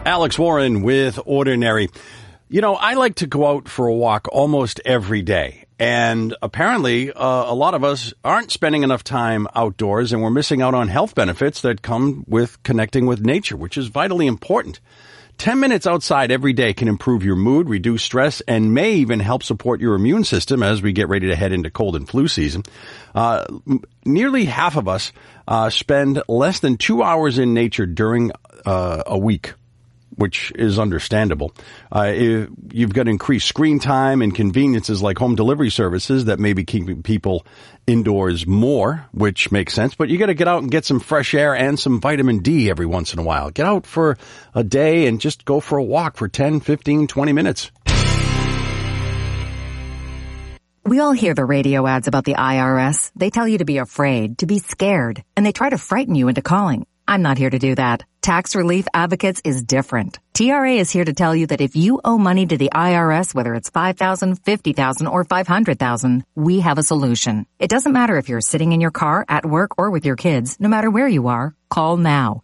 Alex Warren with Ordinary. You know, I like to go out for a walk almost every day. And apparently, a lot of us aren't spending enough time outdoors, and we're missing out on health benefits that come with connecting with nature, which is vitally important. 10 minutes outside every day can improve your mood, reduce stress, and may even help support your immune system as we get ready to head into cold and flu season. Nearly half of us spend less than 2 hours in nature during a week, which is understandable. You've got increased screen time and conveniences like home delivery services that may be keeping people indoors more, which makes sense. But you got to get out and get some fresh air and some vitamin D every once in a while. Get out for a day and just go for a walk for 10, 15, 20 minutes. We all hear the radio ads about the IRS. They tell you to be afraid, to be scared, and they try to frighten you into calling. I'm not here to do that. Tax Relief Advocates is different. TRA is here to tell you that if you owe money to the IRS, whether it's $5,000, $50,000, or $500,000, we have a solution. It doesn't matter if you're sitting in your car, at work, or with your kids. No matter where you are, call now.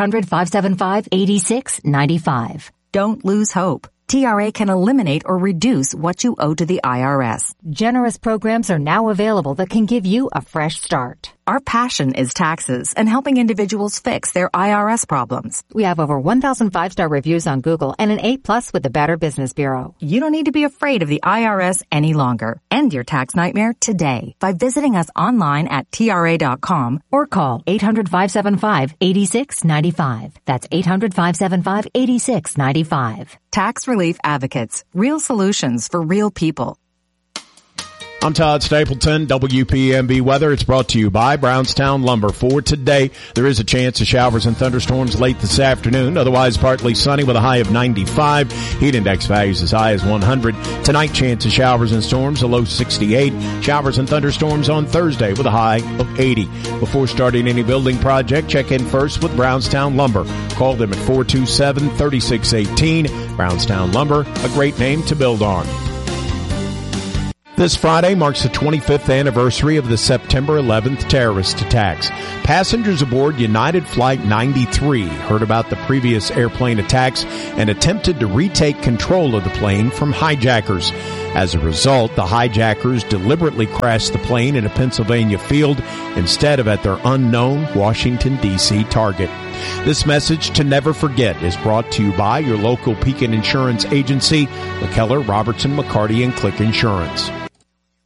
800-575-8695. Don't lose hope. TRA can eliminate or reduce what you owe to the IRS. Generous programs are now available that can give you a fresh start. Our passion is taxes and helping individuals fix their IRS problems. We have over 1,000 5-star reviews on Google and an A+ with the Better Business Bureau. You don't need to be afraid of the IRS any longer. End your tax nightmare today by visiting us online at TRA.com or call 800-575-8695. That's 800-575-8695. Tax Relief Advocates. Real solutions for real people. I'm Todd Stapleton, WPMB Weather. It's brought to you by Brownstown Lumber. For today, there is a chance of showers and thunderstorms late this afternoon. Otherwise, partly sunny with a high of 95. Heat index values as high as 100. Tonight, chance of showers and storms, a low 68. Showers and thunderstorms on Thursday with a high of 80. Before starting any building project, check in first with Brownstown Lumber. Call them at 427-3618. Brownstown Lumber, a great name to build on. This Friday marks the 25th anniversary of the September 11th terrorist attacks. Passengers aboard United Flight 93 heard about the previous airplane attacks and attempted to retake control of the plane from hijackers. As a result, the hijackers deliberately crashed the plane in a Pennsylvania field instead of at their unknown Washington, D.C. target. This message to never forget is brought to you by your local Pekin Insurance Agency, McKellar, Robertson, McCarty, and Click Insurance.